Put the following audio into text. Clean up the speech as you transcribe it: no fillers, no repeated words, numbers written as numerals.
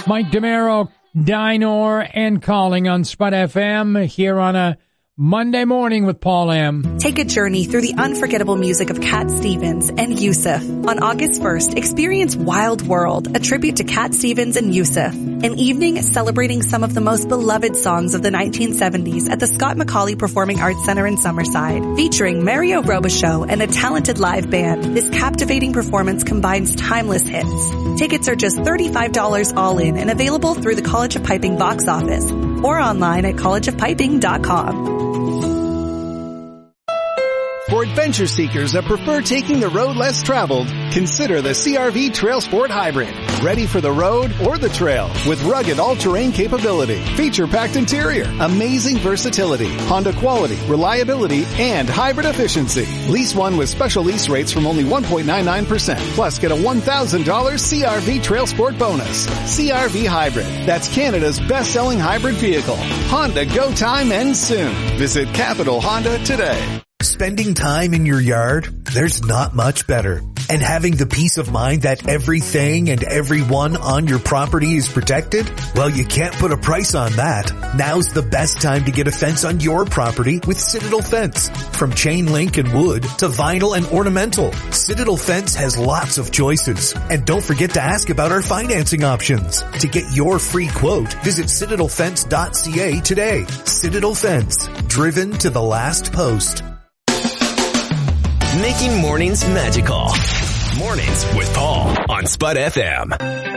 Mike DeMero, Dinor, and Calling on Spud FM here on a Monday morning with Paul M. Take a journey through the unforgettable music of Cat Stevens and Yusuf. On August 1st, experience Wild World, a tribute to Cat Stevens and Yusuf. An evening celebrating some of the most beloved songs of the 1970s at the Scott McCauley Performing Arts Center in Summerside. Featuring Mario Robichaux and a talented live band, this captivating performance combines timeless hits. Tickets are just $35 all in and available through the College of Piping box office or online at collegeofpiping.com. For adventure seekers that prefer taking the road less traveled, consider the CR-V Trail Sport Hybrid. Ready for the road or the trail with rugged all-terrain capability, feature-packed interior, amazing versatility, Honda quality, reliability, and hybrid efficiency. Lease one with special lease rates from only 1.99%. Plus get a $1,000 CR-V Trail Sport bonus. CR-V Hybrid. That's Canada's best-selling hybrid vehicle. Honda go time ends soon. Visit Capital Honda today. Spending time in your yard, there's not much better. And having the peace of mind that everything and everyone on your property is protected? Well, you can't put a price on that. Now's the best time to get a fence on your property with Citadel Fence. From chain link and wood to vinyl and ornamental, Citadel Fence has lots of choices. And don't forget to ask about our financing options. To get your free quote, visit citadelfence.ca today. Citadel Fence, driven to the last post. Making mornings magical. Mornings with Paul on Spud FM.